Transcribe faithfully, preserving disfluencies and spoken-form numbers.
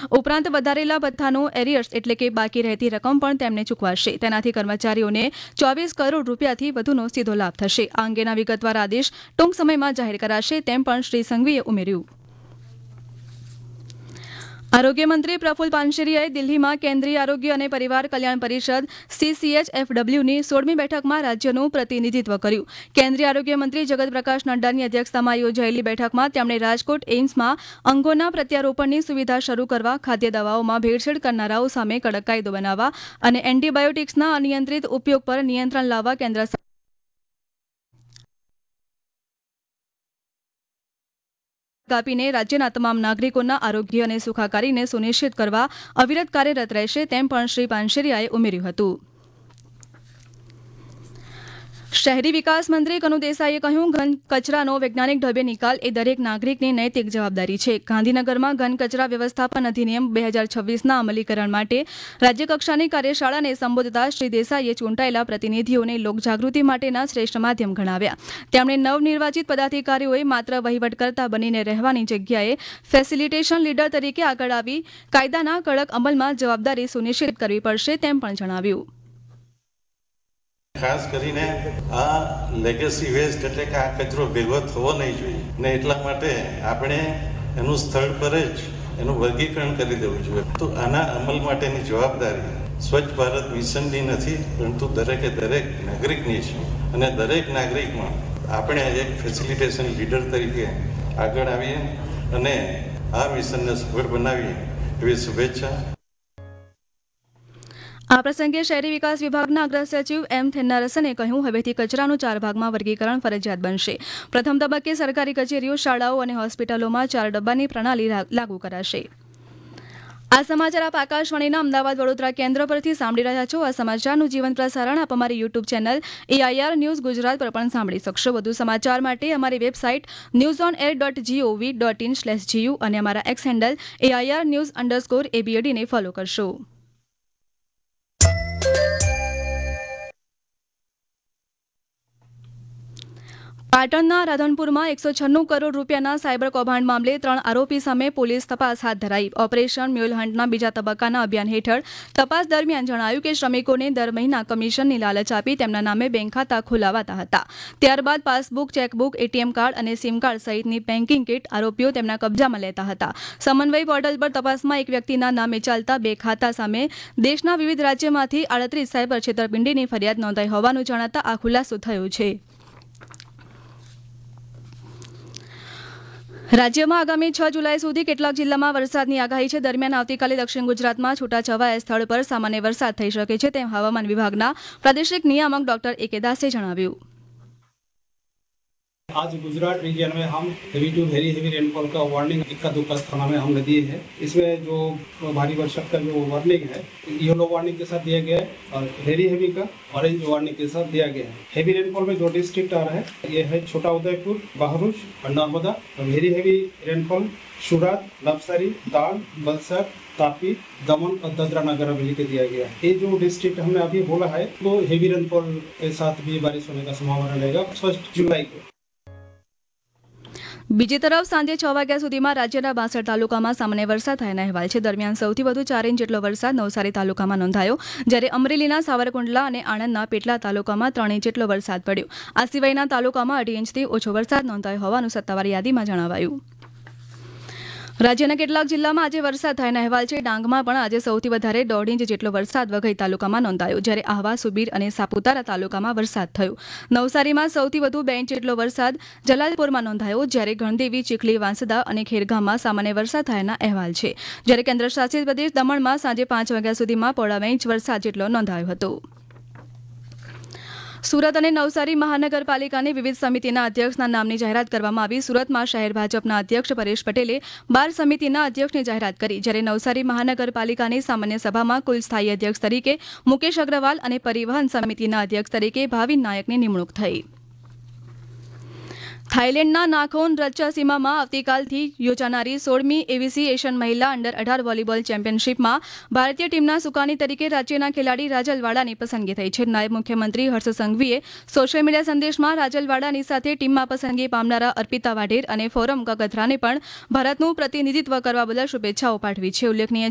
ઉપરાંત વધારેલા ભથ્થાનું એરિયર્સ એટલે કે બાકી રહેતી રકમ પણ તેમને ચૂકવાશે। તેનાથી કર્મચારીઓને ચોવીસ કરોડ રૂપિયાથી વધુનો સીધો લાભ થશે। આ અંગેના વિગતવાર આદેશ ટૂંક સમયમાં જાહેર કરાશે તેમ પણ શ્રી સંઘવીએ ઉમેર્યું। આરોગ્ય મંત્રી પ્રફુલ પાનશેરિયાએ દિલ્હીમાં કેન્દ્રીય આરોગ્ય અને પરિવાર કલ્યાણ પરિષદ સીસીએચએફડબલ્યુની સોળમી બેઠકમાં રાજ્યનું પ્રતિનિધિત્વ કર્યું। કેન્દ્રીય આરોગ્ય મંત્રી જગત પ્રકાશ નડ્ડાની અધ્યક્ષતામાં યોજાયેલી બેઠકમાં તેમણે રાજકોટ એઇમ્સમાં અંગોના પ્રત્યારોપણની સુવિધા શરૂ કરવા, ખાદ્ય દવાઓમાં ભેળસેળ કરનારાઓ સામે કડક કાયદો બનાવવા અને એન્ટીબાયોટિક્સના અનિયંત્રિત ઉપયોગ પર નિયંત્રણ લાવવા કેન્દ્ર કાપીને રાજ્યના તમામ નાગરિકોના આરોગ્ય અને સુખાકારીને સુનિશ્ચિત કરવા અવિરત કાર્યરત રહેશે તેમ પણ શ્રી પાનશેરિયાએ ઉમેર્યું હતું। શહેરી વિકાસ મંત્રી કનુ દેસાઈએ કહ્યું, ઘન કચરાનો વૈજ્ઞાનિક ઢબે નિકાલ એ દરેક નાગરિકની નૈતિક જવાબદારી છે। ગાંધીનગરમાં ઘન કચરા વ્યવસ્થાપન અધિનિયમ બે હજાર છવ્વીસના અમલીકરણ માટે રાજ્યકક્ષાની કાર્યશાળાને સંબોધતા શ્રી દેસાઈએ ચૂંટાયેલા પ્રતિનિધિઓને લોકજાગૃતિ માટેના શ્રેષ્ઠ માધ્યમ ગણાવ્યા। તેમણે નવનિર્વાચિત પદાધિકારીઓએ માત્ર વહીવટકર્તા બનીને રહેવાની જગ્યાએ ફેસિલિટેશન લીડર તરીકે આગળ આવી કાયદાના કડક અમલમાં જવાબદારી સુનિશ્ચિત કરવી પડશે તેમ પણ જણાવ્યું। ખાસ કરીને આ લેગેસી વેસ્ટ એટલે કે આ કચરો ભેગો થવો નહીં જોઈએ ને એટલા માટે આપણે એનું સ્થળ પર જ એનું વર્ગીકરણ કરી દેવું જોઈએ। તો આના અમલ માટેની જવાબદારી સ્વચ્છ ભારત મિશનની નથી, પરંતુ દરેકે દરેક નાગરિકની છે અને દરેક નાગરિકમાં આપણે એક ફેસિલિટેશન લીડર તરીકે આગળ આવીએ અને આ મિશનને સફળ બનાવીએ એવી શુભેચ્છા। આ પ્રસંગે શહેરી વિકાસ વિભાગના અગ્ર સચિવ એમ થેન્નારસને કહ્યું, હવેથી કચરાનું ચાર ભાગમાં વર્ગીકરણ ફરજિયાત બનશે। પ્રથમ તબક્કે સરકારી કચેરીઓ, શાળાઓ અને હોસ્પિટલોમાં ચાર ડબ્બાની પ્રણાલી લાગુ કરાશે। આ સમાચાર આપ આકાશવાણીના અમદાવાદ વડોદરા કેન્દ્ર પરથી સાંભળી રહ્યા છો। આ સમાચારનું જીવંત પ્રસારણ આપ અમારી YouTube channel AIR news Gujarat પર પણ સાંભળી શકશો। વધુ સમાચાર માટે અમારી website news on air dot GOV dot in slash GU અને અમારા x handle AIR news underscore એબીએડીને follow કરશો। પાટણના રાધનપુરમાં એકસો છન્નું કરોડ રૂપિયાના સાયબર કૌભાંડ મામલે ત્રણ આરોપી સામે પોલીસ તપાસ હાથ ધરાઈ। ઓપરેશન મ્યુલ હન્ટના બીજા તબક્કાના અભિયાન હેઠળ તપાસ દરમિયાન જણાયું કે શ્રમિકોને દર મહિના કમિશનની લાલચ આપી તેમના નામે બેંક ખાતા ખોલાવાતા હતા। ત્યારબાદ પાસબુક, ચેકબુક, એટીએમ કાર્ડ અને સિમ કાર્ડ સહિતની બેન્કિંગ કિટ આરોપીઓ તેમના કબજામાં લેતા હતા। સમન્વય પોર્ટલ પર તપાસમાં એક વ્યક્તિના નામે ચાલતા બે ખાતા સામે દેશના વિવિધ રાજ્યમાંથી આડત્રીસ સાયબર છેતરપિંડીની ફરિયાદ નોંધાઈ હોવાનું જણાતા આ ખુલાસો થયો છે। રાજ્યમાં આગામી છ જુલાઈ સુધી કેટલાક જિલ્લામાં વરસાદની આગાહી છે। દરમિયાન આવતીકાલે દક્ષિણ ગુજરાતમાં છૂટાછવાયા સ્થળ પર સામાન્ય વરસાદ થઈ શકે છે તેમ હવામાન વિભાગના પ્રાદેશિક નિયામક ડોક્ટર ए के दासे જણાવ્યું। आज गुजरात रीजन में हम heavy to very heavy rainfall का वार्निंग इक्का दुक्का स्थानों में हमने दिए हैं। इसमें जो भारी वर्षा का जो वार्निंग है येलो वार्निंग के साथ दिया गया है और वेरी हेवी का ऑरेंज वार्निंग के साथ दिया गया है। हेवी रेनफॉल में जो डिस्ट्रिक्ट आ रहा है ये है छोटा उदयपुर, बहरुच और नर्मदा। और वेरी हेवी रेनफॉल सूरत, नवसारी, दान, वलसाड, तापी, दमन और दादरा नगर हवेली के दिया गया है। ये जो डिस्ट्रिक्ट हमने अभी बोला है तो हेवी रेनफॉल के साथ भी बारिश होने का संभावना रहेगा फर्स्ट जुलाई को। બીજી તરફ સાંજે છ વાગ્યા સુધીમાં રાજ્યના બાસઠ તાલુકામાં સામાન્ય વરસાદ થયાના અહેવાલ છે। દરમિયાન સૌથી વધુ ચાર ઇંચ જેટલો વરસાદ નવસારી તાલુકામાં નોંધાયો, જ્યારે અમરેલીના સાવરકુંડલા અને આણંદના પેટલા તાલુકામાં ત્રણ ઇંચ જેટલો વરસાદ પડ્યો। આ સિવાયના તાલુકામાં અઢી ઇંચથી ઓછો વરસાદ નોંધાયો હોવાનું સત્તાવાર યાદીમાં જણાવાયું। રાજ્યના કેટલાક જિલ્લામાં આજે વરસાદ થયાના અહેવાલ છે। ડાંગમાં પણ આજે સૌથી વધારે દોઢ ઇંચ જેટલો વરસાદ વઘઈ તાલુકામાં નોંધાયો, જ્યારે આહવા, સુબીર અને સાપુતારા તાલુકામાં વરસાદ થયો। નવસારીમાં સૌથી વધુ બે ઇંચ જેટલો વરસાદ જલાલપુરમાં નોંધાયો, જ્યારે ગણદેવી, ચીખલી, વાંસદા અને ખેરગામમાં સામાન્ય વરસાદ થયાના અહેવાલ છે। જ્યારે કેન્દ્રશાસિત પ્રદેશ દમણમાં સાંજે પાંચ વાગ્યા સુધીમાં પોણા ઇંચ વરસાદ જેટલો નોંધાયો હતો। સુરત અને નવસારી મહાનગરપાલિકાની વિવિધ સમિતિના અધ્યક્ષના નામની જાહેરાત કરવામાં આવી। સુરતમાં શહેર ભાજપના અધ્યક્ષ પરેશ પટેલે બાર સમિતિના અધ્યક્ષની જાહેરાત કરી, જ્યારે નવસારી મહાનગરપાલિકાની સામાન્ય સભામાં કુલ સ્થાયી અધ્યક્ષ તરીકે મુકેશ અગ્રવાલ અને પરિવહન સમિતિના અધ્યક્ષ તરીકે ભાવિન નાયકની નિમણૂક થઈ। થાઇલેન્ડના નાખોન રચ્ચાસીમામાં આવતીકાલથી યોજાનારી સોળમી એવીસી એશિયન મહિલા અંડર અઢાર વોલીબોલ ચેમ્પિયનશિપમાં ભારતીય ટીમના સુકાની તરીકે રાજ્યના ખેલાડી રાજલવાડાની પસંદગી થઈ છે. નાયબ મુખ્યમંત્રી હર્ષ સંઘવીએ સોશિયલ મીડિયા સંદેશમાં રાજલવાડાની સાથે ટીમમાં પસંદગી પામનારા અર્પિતા વાઢેર અને ફોરમ કગથરાને પણ ભારતનું પ્રતિનિધિત્વ કરવા બદલ શુભેચ્છાઓ પાઠવી છે. ઉલ્લેખનીય